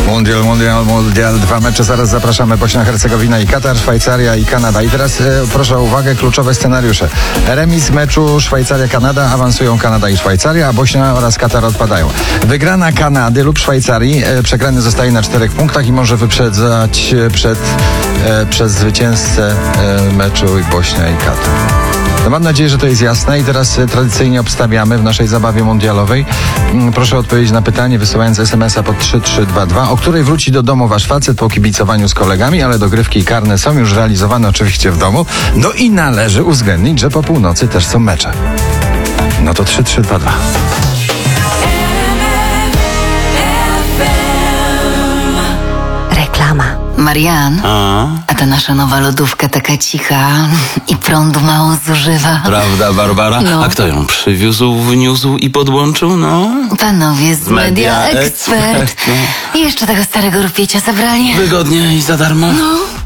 Mundial. 2 mecze, zaraz zapraszamy. Bośnia-Hercegowina i Katar, Szwajcaria i Kanada. I teraz proszę o uwagę, kluczowe scenariusze. Remis meczu Szwajcaria-Kanada, awansują Kanada i Szwajcaria, a Bośnia oraz Katar odpadają. Wygrana Kanady lub Szwajcarii, przegrany zostaje na 4 punktach i może wyprzedzać przez zwycięzcę meczu Bośnia i Katar. No mam nadzieję, że to jest jasne i teraz tradycyjnie obstawiamy w naszej zabawie mundialowej. Proszę odpowiedzieć na pytanie, wysyłając SMS-a pod 3322, o której wróci do domu wasz facet po kibicowaniu z kolegami, ale dogrywki karne są już realizowane oczywiście w domu. No i należy uwzględnić, że po północy też są mecze. No to 3322. Reklama. Marian, a ta nasza nowa lodówka taka cicha i prądu mało zużywa. Prawda, Barbara? No. A kto ją przywiózł, wniósł i podłączył? No. Panowie z Media Expert. I jeszcze tego starego rupiecia zabrali. Wygodnie i za darmo. No.